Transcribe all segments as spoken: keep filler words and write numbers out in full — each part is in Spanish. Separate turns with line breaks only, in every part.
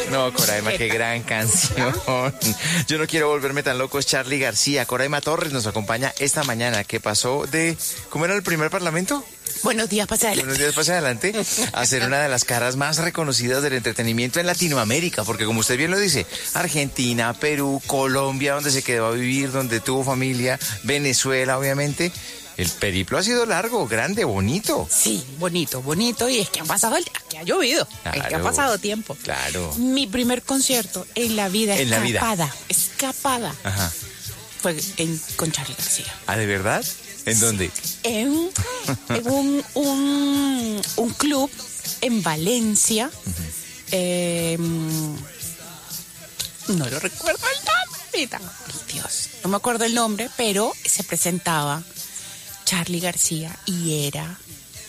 No, Coraima, qué gran canción. Yo no quiero volverme tan loco, es Charly García. Coraima Torres nos acompaña esta mañana, que pasó de... ¿Cómo era el primer parlamento?
Buenos días, pase adelante.
Buenos días, pase adelante. A ser una de las caras más reconocidas del entretenimiento en Latinoamérica, porque como usted bien lo dice, Argentina, Perú, Colombia, donde se quedó a vivir, donde tuvo familia, Venezuela, obviamente. El periplo ha sido largo, grande, bonito.
Sí, bonito, bonito. Y es que han pasado el día, que ha llovido. Claro, es que ha pasado tiempo.
Claro.
Mi primer concierto en la vida,
en
escapada,
la vida.
escapada,
Ajá.
fue en, con Charly García.
¿Ah, de verdad? ¿En dónde?
En, en un, un, un club en Valencia. Uh-huh. eh, no lo recuerdo el nombre. Dios, no me acuerdo el nombre, pero se presentaba Charly García y era,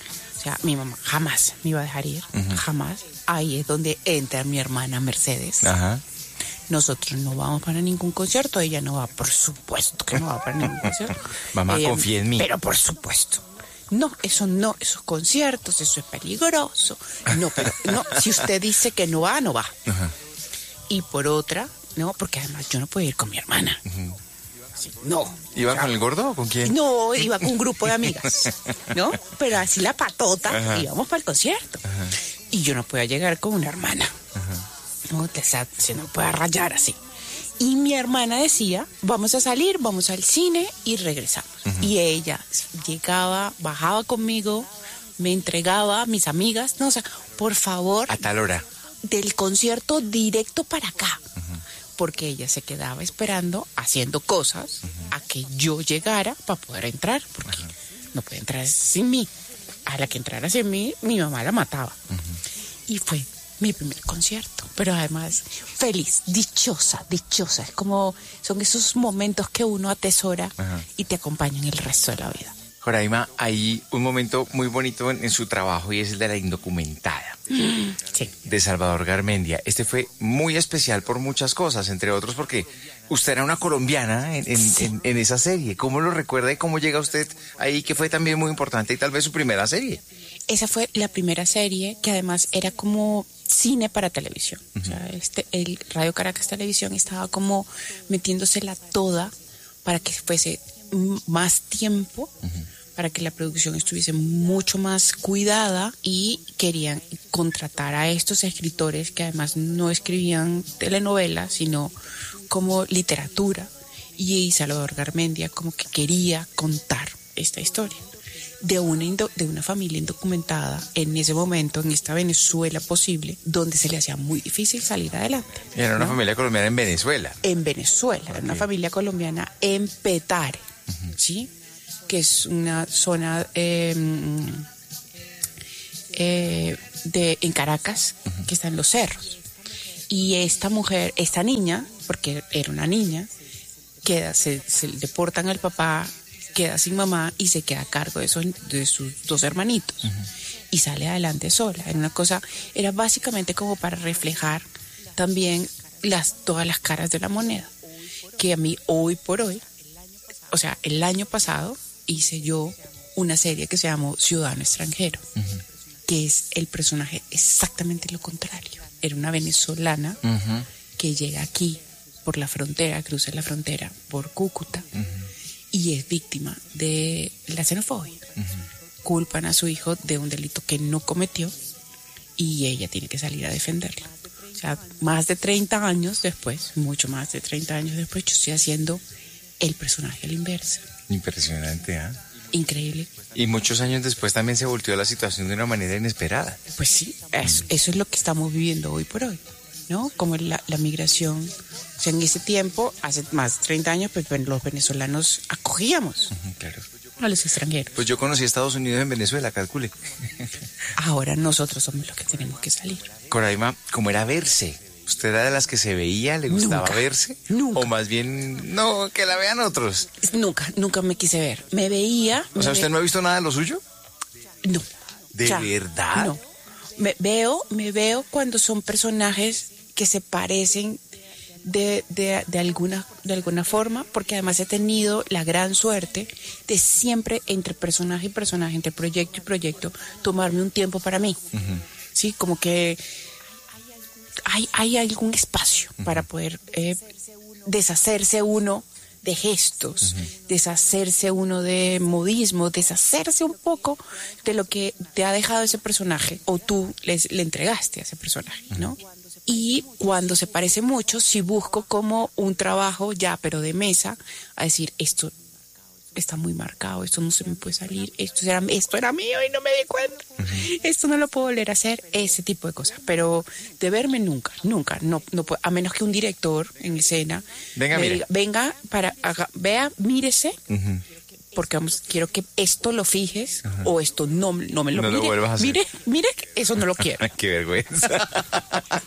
o sea, mi mamá jamás me iba a dejar ir, uh-huh. jamás. Ahí es donde entra mi hermana Mercedes.
Ajá.
Nosotros no vamos para ningún concierto, ella no va, por supuesto que no va para ningún concierto.
Mamá,
ella,
confía en mí.
Pero por supuesto. No, eso no, esos conciertos, eso es peligroso. No, pero no, si usted dice que no va, no va. Uh-huh. Y por otra, no, porque además yo no puedo ir con mi hermana. Uh-huh. Sí, no.
¿Iba con el gordo o con quién?
No, iba con un grupo de amigas, ¿no? Pero así la patota, ajá, íbamos para el concierto. Ajá. Y yo no podía llegar con una hermana. Ajá. No, se no puede rayar así. Y mi hermana decía, vamos a salir, vamos al cine y regresamos. Uh-huh. Y ella llegaba, bajaba conmigo, me entregaba a mis amigas, no, o sea, por favor.
A tal hora.
Del concierto directo para acá. Uh-huh. Porque ella se quedaba esperando, haciendo cosas, uh-huh, a que yo llegara para poder entrar, porque uh-huh, no puede entrar sin mí. A la que entrara sin mí, mi mamá la mataba. Uh-huh. Y fue mi primer concierto, pero además feliz, dichosa, dichosa. Es como, son esos momentos que uno atesora, uh-huh, y te acompañan el resto de la vida.
Coraima, hay un momento muy bonito en, en su trabajo y es el de la indocumentada.
Mm, sí.
De Salvador Garmendia. Este fue muy especial por muchas cosas, entre otros porque usted era una colombiana en, en, sí, en, en esa serie. ¿Cómo lo recuerda y cómo llega usted ahí, que fue también muy importante y tal vez su primera serie?
Esa fue la primera serie que además era como cine para televisión. Uh-huh. O sea, este, el Radio Caracas Televisión estaba como metiéndosela toda para que fuese más tiempo, uh-huh, para que la producción estuviese mucho más cuidada, y querían contratar a estos escritores que además no escribían telenovelas, sino como literatura, y Salvador Garmendia como que quería contar esta historia de una, indo- de una familia indocumentada en ese momento, en esta Venezuela posible, donde se le hacía muy difícil salir adelante.
Era una, ¿no?, familia colombiana en Venezuela.
En Venezuela, okay, era una familia colombiana en Petare, uh-huh, ¿sí?, que es una zona eh, eh, de, en Caracas, uh-huh, que está en los cerros. Y esta mujer, esta niña, porque era una niña, queda, se, se deportan al papá, queda sin mamá y se queda a cargo de, esos, de sus dos hermanitos. Uh-huh. Y sale adelante sola. Era una cosa, era básicamente como para reflejar también las, todas las caras de la moneda. Que a mí hoy por hoy, o sea, el año pasado, hice yo una serie que se llamó Ciudadano Extranjero, uh-huh, que es el personaje exactamente lo contrario. Era una venezolana, uh-huh, que llega aquí por la frontera, cruza la frontera por Cúcuta, uh-huh, y es víctima de la xenofobia. Uh-huh. Culpan a su hijo de un delito que no cometió y ella tiene que salir a defenderlo. O sea, más de treinta años después, mucho más de treinta años después, yo estoy haciendo el personaje a la inversa.
Impresionante, ¿ah? ¿eh?
Increíble.
Y muchos años después también se volteó la situación de una manera inesperada.
Pues sí, eso, eso es lo que estamos viviendo hoy por hoy, ¿no? Como la, la migración. O sea, en ese tiempo, hace más de treinta años, pues los venezolanos acogíamos, uh-huh, claro, a los extranjeros.
Pues yo conocí a Estados Unidos en Venezuela, calcule.
Ahora nosotros somos los que tenemos que salir.
Coraima, ¿cómo era verse? ¿Usted era de las que se veía, le gustaba
nunca,
verse?
Nunca.
O más bien, no, que la vean otros.
Nunca, nunca me quise ver. Me veía...
O sea, ¿usted ve... no ha visto nada de lo suyo?
No.
¿De
o sea,
verdad?
No. Me veo, me veo cuando son personajes que se parecen de, de, de, alguna, de alguna forma, porque además he tenido la gran suerte de siempre, entre personaje y personaje, entre proyecto y proyecto, tomarme un tiempo para mí. Uh-huh. Sí, como que... hay, hay algún espacio uh-huh. para poder eh, deshacerse uno de gestos, uh-huh. deshacerse uno de modismo, deshacerse un poco de lo que te ha dejado ese personaje o tú les, le entregaste a ese personaje, ¿no? Uh-huh. Y cuando se parece mucho, si busco como un trabajo ya, pero de mesa, a decir, esto está muy marcado, esto no se me puede salir, esto era, esto era mío y no me di cuenta, uh-huh. esto no lo puedo volver a hacer, ese tipo de cosas. Pero de verme nunca, nunca, no, no puedo, a menos que un director en escena
venga,
me diga, venga, para, haga, vea, mírese, uh-huh. porque vamos, quiero que esto lo fijes uh-huh. o esto no, no me lo
no
mire.
lo vuelvas a hacer.
Mire, mire, eso no lo quiero.
Qué vergüenza.